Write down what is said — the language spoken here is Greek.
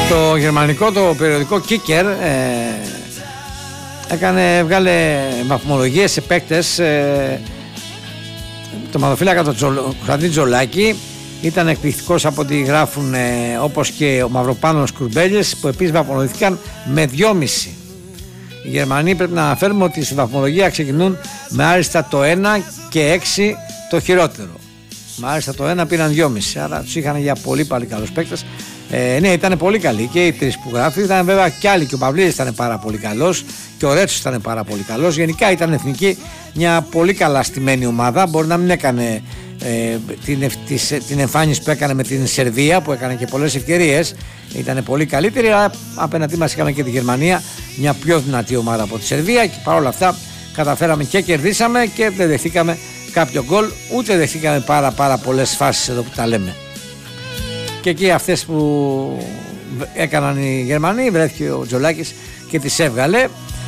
Το γερμανικό το περιοδικό Kicker βγάλε βαθμολογίες σε παίκτες. Το μαδοφύλακα το Κωνσταντίνη Τζολάκη ήταν εκπληκτικός από ό,τι γράφουν, όπως και ο Μαυροπάνος Κουρμπέλιες, που επίσης βαθμολογήθηκαν με 2,5. Οι Γερμανοί πρέπει να αναφέρουμε ότι στη βαθμολογία ξεκινούν με άριστα το 1 και 6 το χειρότερο. Με άριστα το 1 πήραν 2,5, άρα τους είχαν για πολύ καλούς παίκτες. Ναι, ήταν πολύ καλοί και οι τρεις που γράφει. Ήταν βέβαια κι άλλοι, και ο Παυλίδης ήταν πάρα πολύ καλός και ο Ρέτσος ήταν πάρα πολύ καλός. Γενικά ήταν εθνική μια πολύ καλά στημένη ομάδα. Μπορεί να μην έκανε την εμφάνιση που έκανε με την Σερβία, που έκανε και πολλές ευκαιρίες. Ήταν πολύ καλύτερη, αλλά απέναντί μας είχαμε και τη Γερμανία, μια πιο δυνατή ομάδα από τη Σερβία, και παρόλα αυτά καταφέραμε και κερδίσαμε και δεν δεχτήκαμε κάποιο γκολ, ούτε δεχτήκαμε πάρα πολλές φάσεις εδώ που τα λέμε. Και εκεί αυτές που έκαναν οι Γερμανοί βρέθηκε ο Τζολάκης και τις έβγαλε.